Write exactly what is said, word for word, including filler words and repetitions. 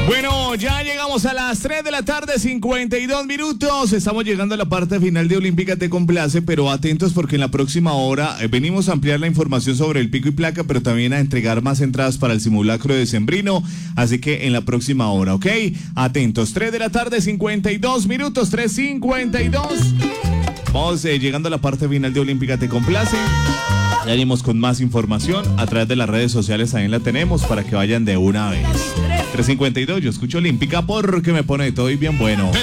Bueno, ya llegamos a las tres de la tarde, cincuenta y dos minutos. Estamos llegando a la parte final de Olímpica Te Complace, pero atentos porque en la próxima hora eh, venimos a ampliar la información sobre el pico y placa, pero también a entregar más entradas para el simulacro de Sembrino. Así que en la próxima hora, ¿ok? Atentos, tres de la tarde, cincuenta y dos minutos, tres cincuenta y dos. Vamos eh, llegando a la parte final de Olímpica Te Complace. Ya venimos con más información a través de las redes sociales, también la tenemos para que vayan de una vez. tres cincuenta y dos, yo escucho Olímpica porque me pone todo y bien bueno.